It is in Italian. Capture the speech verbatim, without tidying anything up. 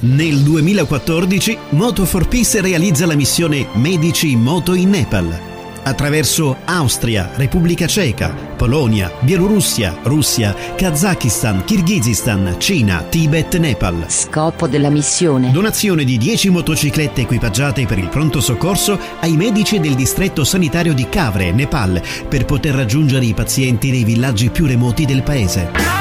Nel duemilaquattordici Moto for Peace realizza la missione Medici in Moto in Nepal. Attraverso Austria, Repubblica Ceca, Polonia, Bielorussia, Russia, Kazakistan, Kirghizistan, Cina, Tibet, Nepal. Scopo della missione: donazione di dieci motociclette equipaggiate per il pronto soccorso ai medici del distretto sanitario di Kavre, Nepal, per poter raggiungere i pazienti nei villaggi più remoti del paese.